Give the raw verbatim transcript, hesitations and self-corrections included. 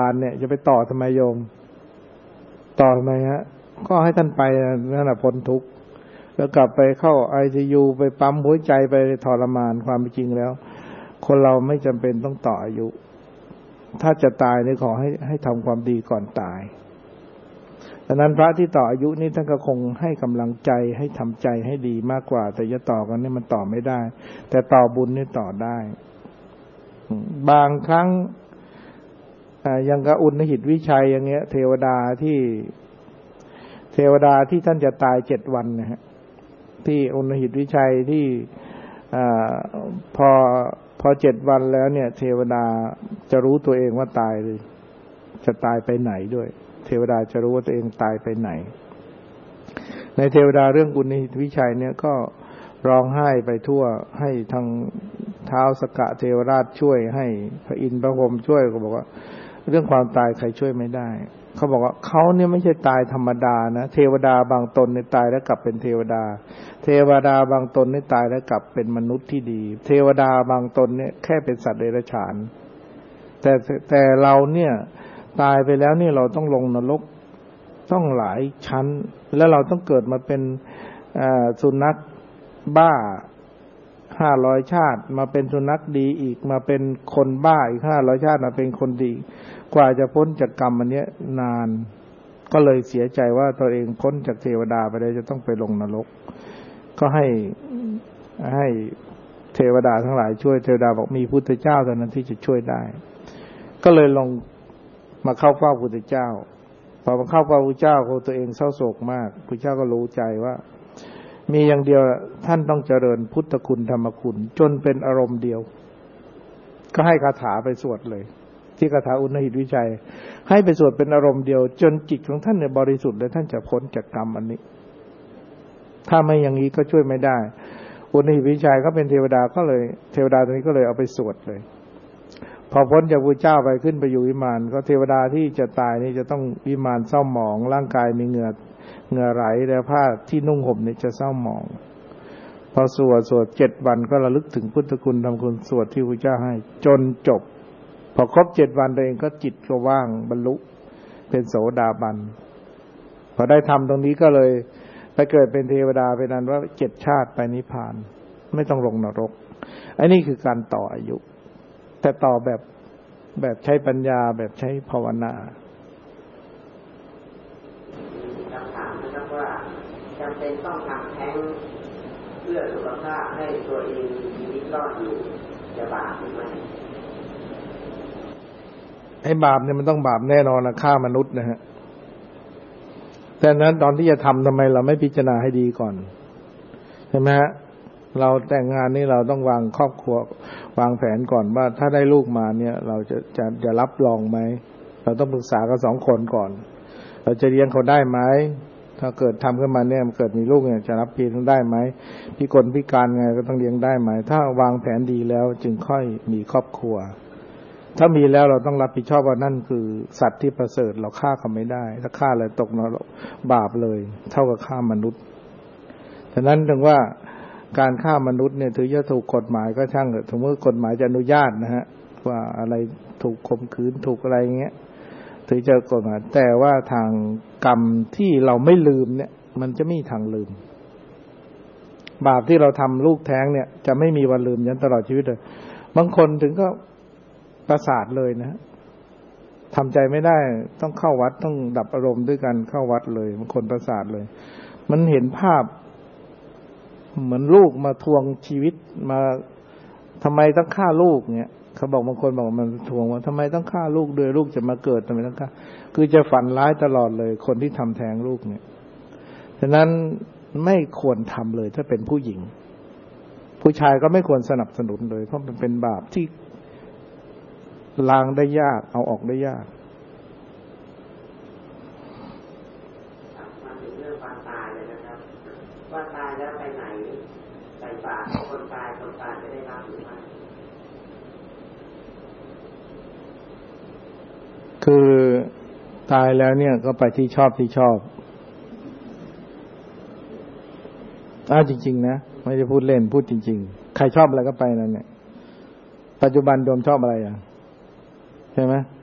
ลเนี่ยจะไปต่อทำไมโยมต่อทำไมฮะก็ให้ท่านไปนั่นแหละพ้นทุกข์แล้วกลับไปเข้า ไอ ซี ยู ไปปั๊มหัวใจไปทรมานความจริงแล้วคนเราไม่จำเป็นต้องต่ออายุถ้าจะตายนี่ขอให้ให้ทำความดีก่อนตายดังนั้นพระที่ต่ออายุนี่ท่านก็คงให้กำลังใจให้ทำใจให้ดีมากกว่าแต่จะต่อกันนี่มันต่อไม่ได้แต่ต่อบุญนี่ต่อได้บางครั้งอย่างกับอุณหิตวิชัยอย่างเงี้ยเทวดาที่เทวดาที่ท่านจะตายเจ็ดวันนะฮะที่อุณหิตวิชัยที่อพอพอเจ็ดวันแล้วเนี่ยเทวดาจะรู้ตัวเองว่าตายเลยจะตายไปไหนด้วยเทวดาจะรู้ว่าตัวเองตายไปไหนในเทวดาเรื่องอุณหิตวิชัยเนี่ยก็ร้องไห้ไปทั่วให้ทางท้าวสกะเทวราชช่วยให้พระอินทร์พระพรหมช่วยก็บอกว่าเรื่องความตายใครช่วยไม่ได้เขาบอกว่าเขาเนี่ยไม่ใช่ตายธรรมดานะเทวดาบางตนเนี่ยตายแล้วกลับเป็นเทวดาเทวดาบางตนเนี่ยตายแล้วกลับเป็นมนุษย์ที่ดีเทวดาบางตนเนี่ยแค่เป็นสัตว์เดรัจฉานแต่แต่เราเนี่ยตายไปแล้วนี่เราต้องลงนรกต้องหลายชั้นแล้วเราต้องเกิดมาเป็นสุนัขบ้าห้าร้อยชาติมาเป็นสุนัขดีอีกมาเป็นคนบ้าอีกห้าร้อยชาติมาเป็นคนดีกว่าจะพ้นจากกรรมอันนี้นานก็เลยเสียใจว่าตัวเองพ้นจากเทวดาไปได้จะต้องไปลงนรกก็ให้ให้เทวดาทั้งหลายช่วยเทวดาบอกมีพุทธเจ้าเท่านั้นที่จะช่วยได้ก็เลยลงมาเข้าเฝ้าพุทธเจ้าพอมาเข้าเฝ้าพุทธเจ้าเขาตัวเองเศร้าโศกมากพุทธเจ้าก็รู้ใจว่ามีอย่างเดียวท่านต้องเจริญพุทธคุณธรรมคุณจนเป็นอารมณ์เดียวก็ให้คาถาไปสวดเลยที่คาถาอุณหิตวิชัยให้ไปสวดเป็นอารมณ์เดียวจนจิตของท่านเนี่ยบริสุทธิ์และท่านจะพ้นจากกรรมอันนี้ถ้าไม่อย่างนี้ก็ช่วยไม่ได้อุณหิตวิชัยเขาเป็นเทวดาก็เลยเทวดาตัวนี้ก็เลยเอาไปสวดเลยพอพ้นจากพระเจ้าไปขึ้นไปอยู่วิมานก็เทวดาที่จะตายนี่จะต้องวิมานเศร้าหมองร่างกายมีเหงื่อเหงื่อไหลแล้วผ้าที่นุ่งห่มนี่จะเศร้าหมองพอสวดสวดเจ็ดวันก็ระลึกถึงพุทธคุณธรรมคุณสวดที่พระเจ้าให้จนจบพอครบเจ็ดวันตัวเองก็จิตก็ว่างบรรลุเป็นโสดาบันพอได้ทำตรงนี้ก็เลยไปเกิดเป็นเทวดาเป็นนั้นว่าเจ็ดชาติไปนิพพานไม่ต้องลงนรกอันนี้คือการต่ออายุแต่ต่อแบบแบบใช้ปัญญาแบบใช้ภาวนาคำถามนะครับว่าจำเป็นต้องทำแท้งเพื่อสุขภาพให้ตัวเองมีชีวิตรอดอยู่จะบาปหรือไม่ไอ้บาปเนี่ยมันต้องบาปแน่นอนนะฆ่ามนุษย์นะฮะแต่นั้นตอนที่จะทำทำไมเราไม่พิจารณาให้ดีก่อนใช่ไหมฮะเราแต่งงานนี่เราต้องวางครอบครัววางแผนก่อนว่าถ้าได้ลูกมาเนี่ยเราจะจะจะรับรองไหมเราต้องปรึกษากันสองคนก่อนเราจะเลี้ยงเขาได้ไหมถ้าเกิดทำขึ้นมาเนี่ยเกิดมีลูกเนี่ยจะรับเลี้ยงได้ไหมพิกลพิการไงก็ต้องเลี้ยงได้ไหมถ้าวางแผนดีแล้วจึงค่อยมีครอบครัวถ้ามีแล้วเราต้องรับผิดชอบว่านั่นคือสัตว์ที่ประเสริฐเราฆ่าเขาไม่ได้ถ้าฆ่าเลยตกนรกบาปเลยเท่ากับฆ่ามนุษย์ฉะนั้นถึงว่าการฆ่ามนุษย์เนี่ยถือจะถูกกฎหมายก็ช่างเถอะสมมติกฎหมายจะอนุญาตนะฮะว่าอะไรถูกข่มขืนถูกอะไรเงี้ยถือจะกฎหมายแต่ว่าทางกรรมที่เราไม่ลืมเนี่ยมันจะไม่มีทางลืมบาปที่เราทำลูกแท้งเนี่ยจะไม่มีวันลืมยันตลอดชีวิตเลยบางคนถึงก็ประสาทเลยนะทำใจไม่ได้ต้องเข้าวัดต้องดับอารมณ์ด้วยกันเข้าวัดเลยบางคนประสาทเลยมันเห็นภาพเหมือนลูกมาทวงชีวิตมาทำไมต้องฆ่าลูกเนี่ยเขาบอกบางคนบอกมันทวงว่าทำไมต้องฆ่าลูกด้วยลูกจะมาเกิดทำไมต้องฆ่าคือจะฝันร้ายตลอดเลยคนที่ทำแท้งลูกเนี่ยฉะนั้นไม่ควรทำเลยถ้าเป็นผู้หญิงผู้ชายก็ไม่ควรสนับสนุนเลยเพราะมันเป็นบาปที่ล้างได้ยากเอาออกได้ยากมาถึงเรื่องความตายเลยนะครับว่าตายแล้วไปไหนใส่บาตรคนตายคนตายจะได้รับหรือไม่คือตายแล้วเนี่ยก็ไปที่ชอบที่ชอบอ้าวจริงๆนะไม่ได้พูดเล่นพูดจริงๆใครชอบอะไรก็ไปนั่นแหละปัจจุบันโยมชอบอะไรอ่ะใช่ไหม